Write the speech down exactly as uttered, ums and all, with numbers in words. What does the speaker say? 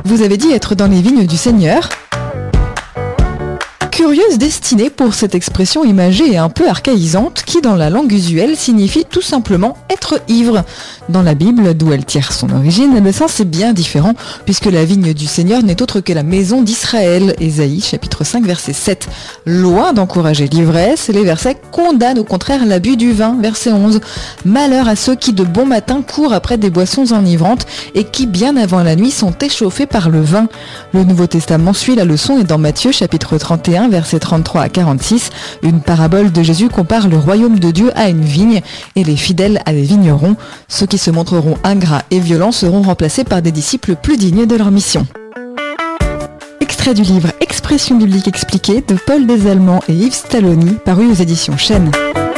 Vous avez dit être dans les vignes du Seigneur. Curieuse destinée pour cette expression imagée et un peu archaïsante qui, dans la langue usuelle, signifie tout simplement être ivre. Dans la Bible, d'où elle tire son origine, le sens est bien différent puisque la vigne du Seigneur n'est autre que la maison d'Israël. Ésaïe, chapitre cinq, verset sept. Loin d'encourager l'ivresse, les versets condamnent au contraire l'abus du vin, verset onze. Malheur à ceux qui de bon matin courent après des boissons enivrantes et qui, bien avant la nuit, sont échauffés par le vin. Le Nouveau Testament suit la leçon et dans Matthieu, chapitre trente et un, versets trente-trois à quarante-six, une parabole de Jésus compare le royaume de Dieu à une vigne et les fidèles à des vignerons. Ceux qui se montreront ingrats et violents seront remplacés par des disciples plus dignes de leur mission. Extrait du livre Expression biblique expliquée de Paul Desallemands et Yves Stalloni, paru aux éditions Chênes.